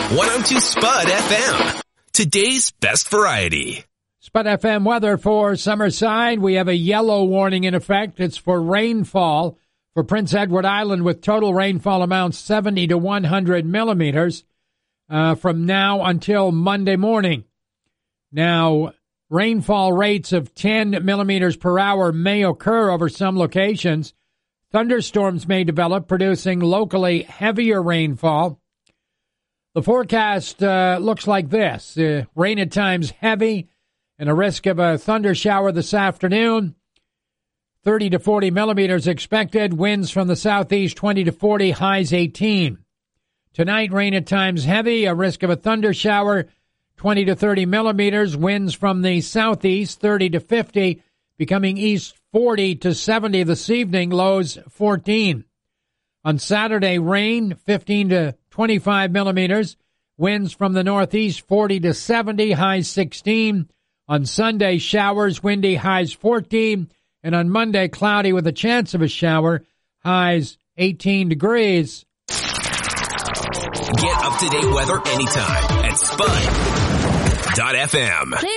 102 Spud FM. Today's best variety. Spud FM weather for Summerside. We have a yellow warning in effect. It's for rainfall for Prince Edward Island with total rainfall amounts 70 to 100 millimeters from now until Monday morning. Now, rainfall rates of 10 millimeters per hour may occur over some locations. Thunderstorms may develop, producing locally heavier rainfall. The forecast looks like this. Rain at times heavy and a risk of a thunder shower this afternoon. 30 to 40 millimeters expected. Winds from the southeast 20 to 40, highs 18. Tonight, rain at times heavy, a risk of a thunder shower, 20 to 30 millimeters. Winds from the southeast 30 to 50, becoming east 40 to 70 this evening, lows 14. On Saturday, rain 15 to 25 millimeters. Winds from the northeast 40 to 70, highs 16. On Sunday, showers, windy, highs 14. And on Monday, cloudy with a chance of a shower, highs 18 degrees. Get up-to-date weather anytime at Spud.fm.